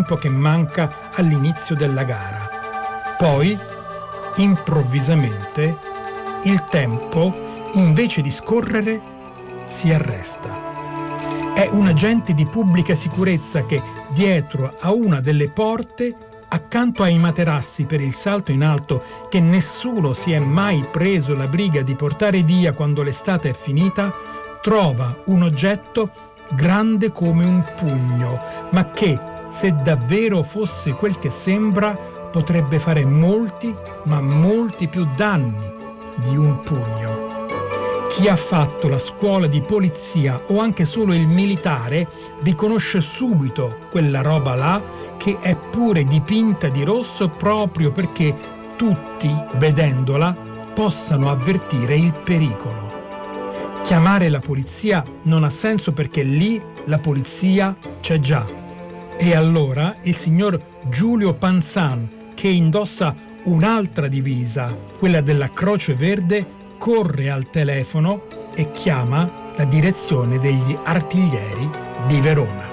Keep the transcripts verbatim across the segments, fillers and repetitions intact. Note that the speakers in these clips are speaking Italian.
tempo che manca all'inizio della gara. Poi, improvvisamente, il tempo, invece di scorrere, si arresta. È un agente di pubblica sicurezza che, dietro a una delle porte, accanto ai materassi per il salto in alto che nessuno si è mai preso la briga di portare via quando l'estate è finita, trova un oggetto grande come un pugno, ma che, se davvero fosse quel che sembra, potrebbe fare molti, ma molti più danni di un pugno. Chi ha fatto la scuola di polizia o anche solo il militare riconosce subito quella roba là, che è pure dipinta di rosso proprio perché tutti, vedendola, possano avvertire il pericolo. Chiamare la polizia non ha senso perché lì la polizia c'è già. E allora il signor Giulio Panzan, che indossa un'altra divisa, quella della Croce Verde, corre al telefono e chiama la direzione degli artiglieri di Verona.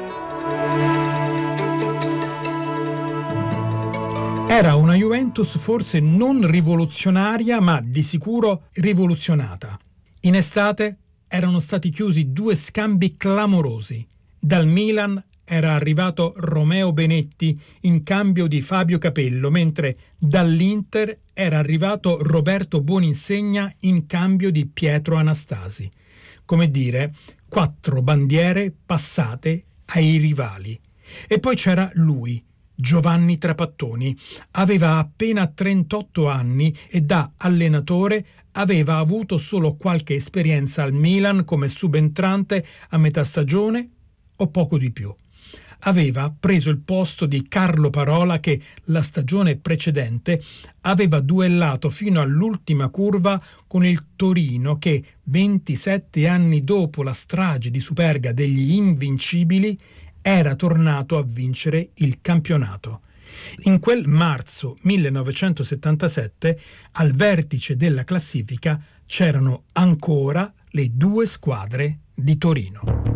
Era una Juventus forse non rivoluzionaria, ma di sicuro rivoluzionata. In estate erano stati chiusi due scambi clamorosi. Dal Milan era arrivato Romeo Benetti in cambio di Fabio Capello, mentre dall'Inter era arrivato Roberto Buoninsegna in cambio di Pietro Anastasi. Come dire, quattro bandiere passate ai rivali. E poi c'era lui, Giovanni Trapattoni. Aveva appena trentotto anni e da allenatore aveva avuto solo qualche esperienza al Milan come subentrante a metà stagione o poco di più. Aveva preso il posto di Carlo Parola che la stagione precedente aveva duellato fino all'ultima curva con il Torino che, ventisette anni dopo la strage di Superga degli Invincibili, era tornato a vincere il campionato. In quel marzo millenovecentosettantasette, al vertice della classifica, c'erano ancora le due squadre di Torino.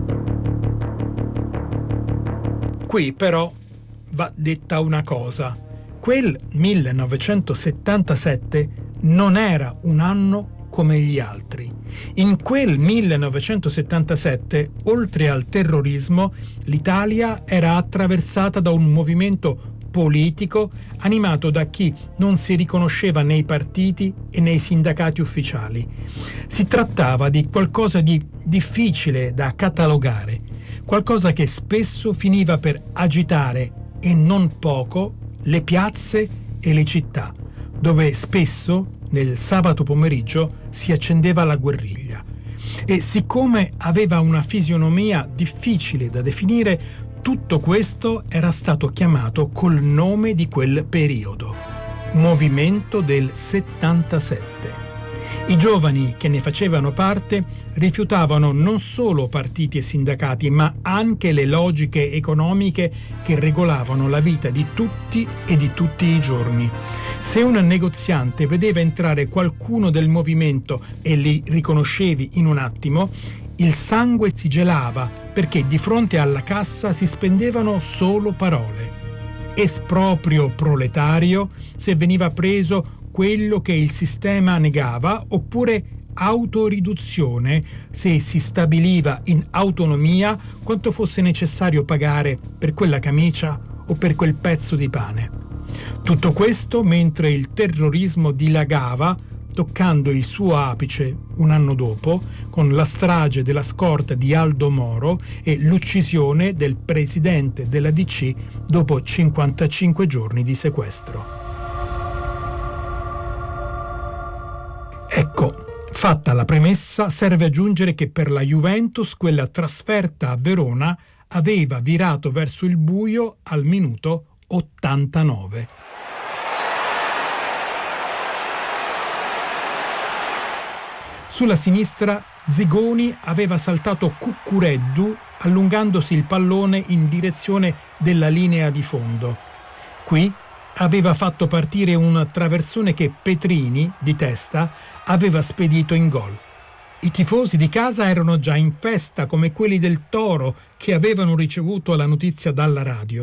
Qui però va detta una cosa. Quel millenovecentosettantasette non era un anno come gli altri. In quel millenovecentosettantasette, oltre al terrorismo, l'Italia era attraversata da un movimento politico animato da chi non si riconosceva nei partiti e nei sindacati ufficiali. Si trattava di qualcosa di difficile da catalogare, qualcosa che spesso finiva per agitare, e non poco, le piazze e le città, dove spesso nel sabato pomeriggio si accendeva la guerriglia. E siccome aveva una fisionomia difficile da definire, tutto questo era stato chiamato col nome di quel periodo: Movimento del settantasette. I giovani che ne facevano parte rifiutavano non solo partiti e sindacati, ma anche le logiche economiche che regolavano la vita di tutti e di tutti i giorni. Se un negoziante vedeva entrare qualcuno del movimento e li riconoscevi in un attimo, il sangue si gelava perché di fronte alla cassa si spendevano solo parole. Esproprio proletario se veniva preso quello che il sistema negava, oppure autoriduzione se si stabiliva in autonomia quanto fosse necessario pagare per quella camicia o per quel pezzo di pane. Tutto questo mentre il terrorismo dilagava, toccando il suo apice un anno dopo con la strage della scorta di Aldo Moro e l'uccisione del presidente della D C dopo cinquantacinque giorni di sequestro. Ecco, fatta la premessa, serve aggiungere che per la Juventus quella trasferta a Verona aveva virato verso il buio al minuto ottantanove. Sulla sinistra Zigoni aveva saltato Cuccureddu allungandosi il pallone in direzione della linea di fondo. Qui aveva fatto partire un traversone che Petrini, di testa, aveva spedito in gol. I tifosi di casa erano già in festa come quelli del Toro che avevano ricevuto la notizia dalla radio.